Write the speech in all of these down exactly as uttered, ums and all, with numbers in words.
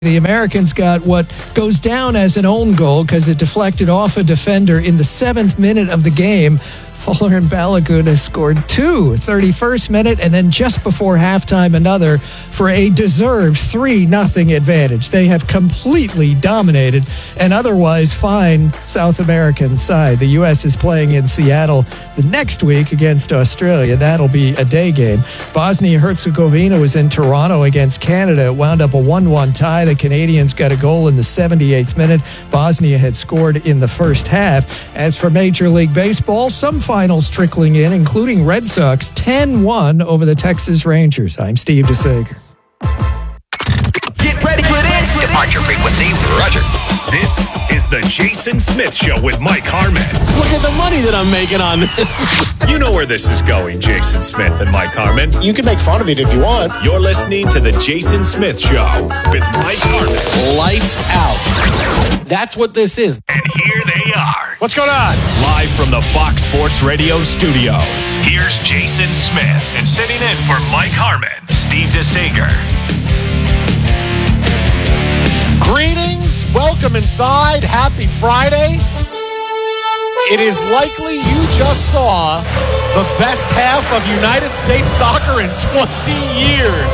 The Americans got what goes down as an own goal because it deflected off a defender in the seventh minute of the game. Fuller and Balogun has scored two, thirty-first minute, and then just before halftime, another for a deserved three nothing advantage. They have completely dominated an otherwise fine South American side. The U S is playing in Seattle the next week against Australia. That'll be a day game. Bosnia-Herzegovina was in Toronto against Canada. It wound up a one one tie. The Canadians got a goal in the seventy-eighth minute. Bosnia had scored in the first half. As for Major League Baseball, some finals trickling in, including Red Sox ten one over the Texas Rangers. I'm Steve DeSager. Get ready for this. Departure frequency, Roger. This is the Jason Smith Show with Mike Harmon. Look at the money that I'm making on this. You know where this is going, Jason Smith and Mike Harmon. You can make fun of it if you want. You're listening to the Jason Smith Show with Mike Harmon. Lights out. That's what this is. And here they are. What's going on? Live from the Fox Sports Radio studios. Here's Jason Smith. And sitting in for Mike Harmon, Steve DeSager. Greetings. Welcome inside. Happy Friday. It is likely you just saw the best half of United States soccer in twenty years.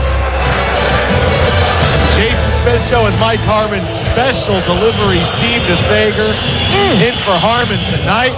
Jason Smith Show and Mike Harmon, special delivery. Steve DeSager mm. in for Harmon tonight.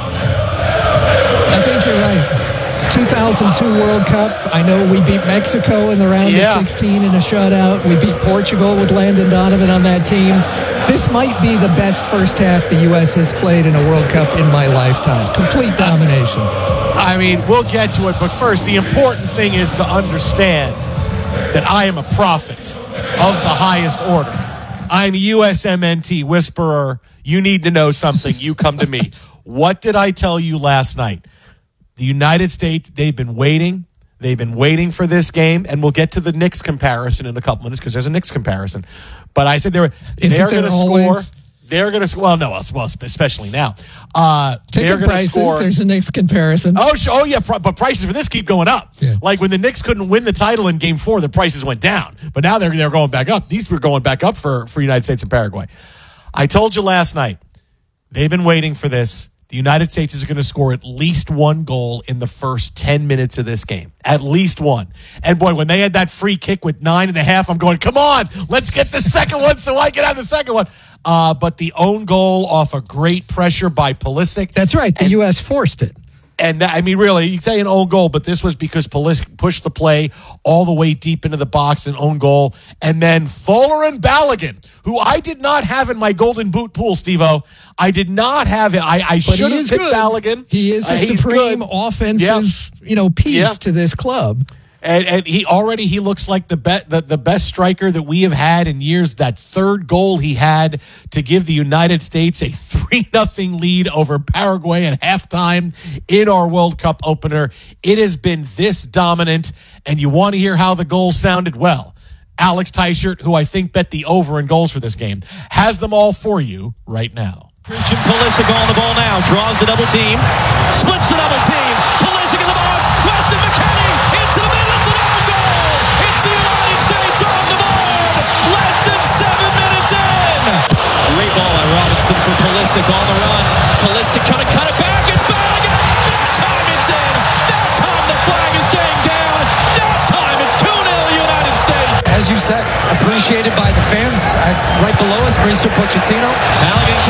I think you're right. two thousand two World Cup. I know we beat Mexico in the round yeah. of sixteen in a shutout. We beat Portugal with Landon Donovan on that team. This might be the best first half the U S has played in a World Cup in my lifetime. Complete domination. I mean, we'll get to it, but first, the important thing is to understand that I am a prophet of the highest order. I'm U S M N T whisperer. You need to know something. You come to me. What did I tell you last night? The United States, they've been waiting. They've been waiting for this game, and we'll get to the Knicks comparison in a couple minutes because there's a Knicks comparison. But I said they were, they're going to score. They're going to well, no, well, especially now. Uh, Ticket prices. Score. There's a Knicks comparison. Oh, oh yeah, but prices for this keep going up. Yeah. Like when the Knicks couldn't win the title in Game Four, the prices went down. But now they're they're going back up. These were going back up for for United States and Paraguay. I told you last night. They've been waiting for this. The United States is going to score at least one goal in the first ten minutes of this game. At least one. And, boy, when they had that free kick with nine and a half, I'm going, come on, let's get the second one so I can have the second one. Uh, but the own goal off a great pressure by Pulisic. That's right. The and, U S forced it. And, I mean, really, you say an own goal, but this was because Pulisic pushed the play all the way deep into the box, an own goal. And then Fuller and Balogun, who I did not have in my Golden Boot pool, Steve-O. I did not have it. I, I should have picked Balogun. He is a uh, supreme offensive yep. you know, piece yep. to this club. And, and he already he looks like the, be, the the best striker that we have had in years. That third goal he had to give the United States a three nothing lead over Paraguay at halftime in our World Cup opener. It has been this dominant, and you want to hear how the goal sounded? Well, Alex Teichert, who I think bet the over in goals for this game, has them all for you right now. Christian Pulisic on the ball now, draws the double team, splits the double team, Pulisic in the box, Weston McKennie into the middle. Great ball by Robinson for Pulisic on the run. Pulisic trying to cut it back. It's Balogun. That time it's in. That time the flag is staying down. That time it's two nil United States. As you said, appreciated by the fans. Uh, right below us, Mauricio Pochettino. Balogun